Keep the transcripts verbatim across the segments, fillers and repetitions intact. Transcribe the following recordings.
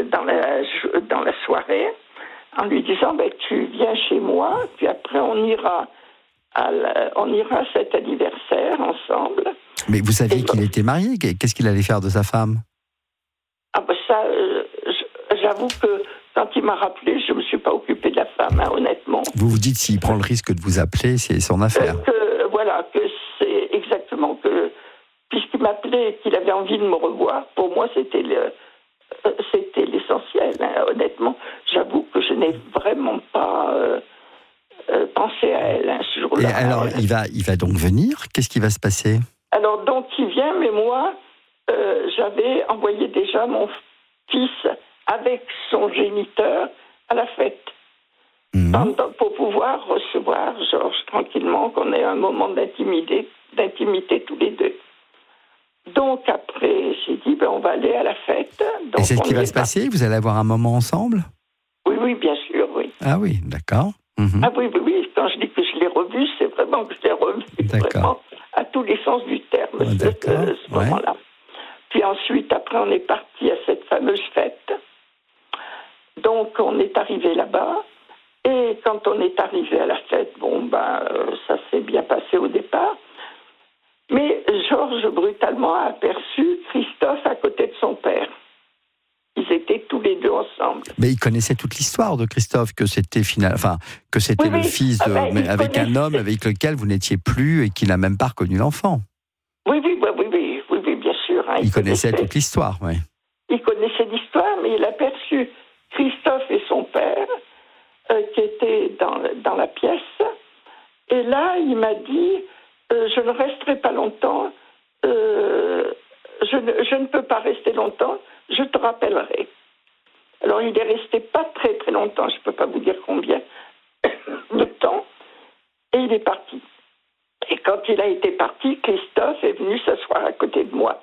dans la, dans la soirée en lui disant ben, tu viens chez moi, puis après on ira à, la, on ira à cet anniversaire ensemble. Mais vous saviez Et qu'il bon, était marié? Qu'est-ce qu'il allait faire de sa femme? Ah ben ça, euh, j'avoue que quand il m'a rappelé, je ne me suis pas occupée de la femme, hein, honnêtement. Vous vous dites, s'il prend le risque de vous appeler, c'est son affaire. Euh, que, voilà, que c'est exactement que, puisqu'il m'appelait et qu'il avait envie de me revoir, pour moi, c'était, le, euh, c'était l'essentiel. Hein, honnêtement, j'avoue que je n'ai vraiment pas euh, euh, pensé à elle hein, ce jour-là. Et alors, il va, il va donc venir? Qu'est-ce qui va se passer? Alors, donc, il vient, mais moi, euh, j'avais envoyé déjà mon fils avec son géniteur à la fête. Mmh. Pour pouvoir recevoir Georges tranquillement, qu'on ait un moment d'intimité, d'intimité tous les deux. Donc après, j'ai dit, ben, on va aller à la fête. Donc, et c'est ce qui va se pas... passer? Vous allez avoir un moment ensemble? Oui, oui, bien sûr, oui. Ah oui, d'accord. Mmh. Ah oui, oui, oui, quand je dis que je l'ai revu, c'est vraiment que je l'ai revu, d'accord. Vraiment, à tous les sens du terme, oh, ce, ce moment-là. Ouais. Puis ensuite, après, on est parti à cette fameuse fête. Donc, on est arrivé là-bas. Et quand on est arrivé à la fête, bon, ben, euh, ça s'est bien passé au départ. Mais Georges, brutalement, a aperçu Christophe à côté de son père. Ils étaient tous les deux ensemble. Mais il connaissait toute l'histoire de Christophe, que c'était, final... enfin, que c'était oui, le oui. fils de... ah ben, mais avec connaissait... un homme avec lequel vous n'étiez plus et qui n'a même pas reconnu l'enfant. Oui, oui, oui, oui, oui, oui, oui bien sûr. Hein, il, il connaissait, connaissait toute l'histoire, oui. Il connaissait l'histoire, mais il a aperçu Christophe et son père euh, qui étaient dans, dans la pièce. Et là, il m'a dit, euh, je ne resterai pas longtemps, euh, je, ne, je ne peux pas rester longtemps, je te rappellerai. Alors, il est resté pas très très longtemps, je ne peux pas vous dire combien de temps, et il est parti. Et quand il a été parti, Christophe est venu s'asseoir à côté de moi,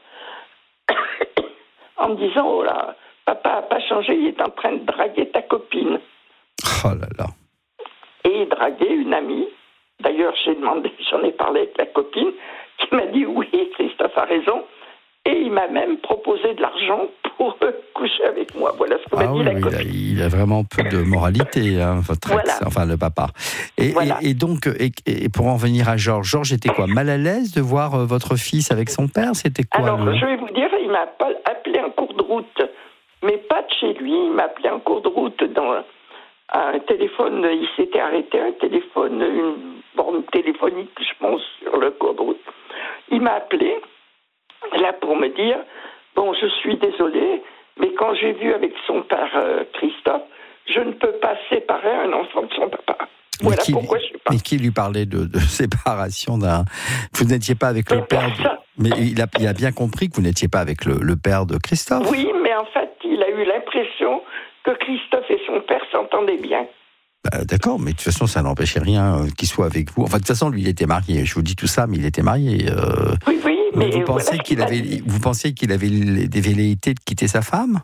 en me disant, oh là, papa n'a pas changé, il est en train de draguer ta copine. Oh là là. Et il draguait une amie. D'ailleurs, j'ai demandé, j'en ai parlé avec la copine, qui m'a dit, oui, Christophe a raison. Et il m'a même proposé de l'argent pour euh, coucher avec moi. Voilà ce que ah m'a dit oui, la oui, copine. Il a, il a vraiment peu de moralité, hein, votre ex, voilà. Enfin le papa. Et, voilà. et, et donc, et, et pour en venir à Georges, Georges était quoi, mal à l'aise de voir euh, votre fils avec son père? C'était quoi? Alors, le... je vais vous dire, il m'a pas appelé en cours de route, mais pas de chez lui. Il m'a appelé en cours de route dans un téléphone. Il s'était arrêté, un téléphone, une borne téléphonique, je pense, sur le cours de route. Il m'a appelé, là, pour me dire, bon, je suis désolée, mais quand j'ai vu avec son père euh, Christophe, je ne peux pas séparer un enfant de son papa. Mais voilà qui, pourquoi je suis pas. Mais qui lui parlait de, de séparation d'un... Vous n'étiez pas avec mais le père... De... Mais il a, il a bien compris que vous n'étiez pas avec le, le père de Christophe. Oui, mais en fait, il a eu l'impression que Christophe et son père s'entendaient bien. Bah, d'accord, mais de toute façon, ça n'empêchait rien euh, qu'il soit avec vous. Enfin, de toute façon, lui, il était marié. Je vous dis tout ça, mais il était marié. Euh... Oui, oui, mais... Vous pensez voilà qu'il avait, vous pensiez qu'il avait des velléités de quitter sa femme?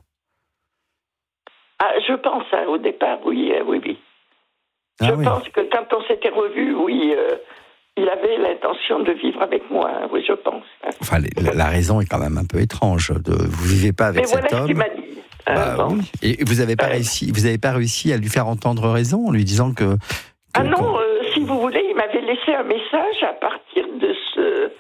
Ah, je pense, hein, au départ, oui, euh, oui, oui. Ah, je oui. pense que quand on s'était revus, oui, euh, il avait l'intention de vivre avec moi, hein, oui, je pense. Hein. Enfin, la, la raison est quand même un peu étrange. De, vous vivez pas avec mais cet voilà homme. Ce qu'il m'a dit. Bah, bon. oui. Et vous n'avez pas euh, réussi, vous n'avez pas réussi à lui faire entendre raison en lui disant que. que ah non, euh, si vous voulez, il m'avait laissé un message à partir de ce.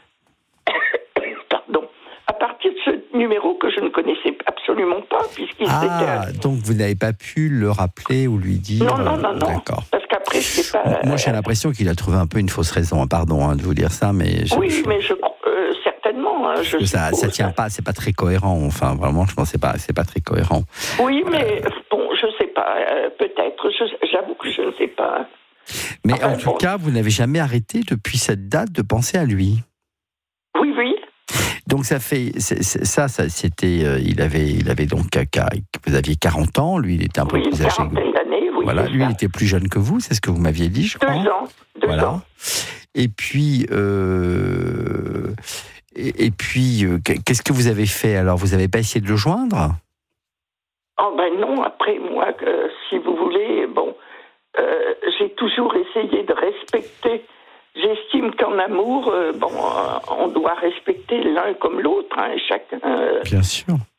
Pardon. À partir de ce numéro que je ne connaissais absolument pas, puisqu'il ah, était... donc vous n'avez pas pu le rappeler ou lui dire... Non, non, non, non. D'accord. Parce qu'après, c'est pas... Moi, j'ai l'impression qu'il a trouvé un peu une fausse raison. Pardon hein, de vous dire ça, mais... Je, oui, je... mais je... Euh, certainement. Hein, je ça ne tient pas, c'est pas très cohérent. Enfin, vraiment, je pense que c'est pas, c'est pas très cohérent. Oui, mais euh... bon, je sais pas. Euh, peut-être. Je, j'avoue que je ne sais pas. Mais enfin, en tout bon. cas, vous n'avez jamais arrêté depuis cette date de penser à lui. Oui, oui. Donc ça fait c'est, c'est, ça, ça c'était euh, il avait il avait donc vous aviez quarante ans, lui il était un peu oui, plus âgé que vous. D'années, oui, voilà, lui ça. Il était plus jeune que vous, c'est ce que vous m'aviez dit, je deux crois. Deux ans, deux voilà. ans. Et puis euh, et, et puis euh, qu'est-ce que vous avez fait alors? Vous avez pas essayé de le joindre? Oh ben non, après moi que si vous voulez, bon, euh, j'ai toujours essayé de respecter. J'estime qu'en amour, euh, bon, euh, on doit respecter l'un comme l'autre, hein, chacun. Euh, Bien sûr.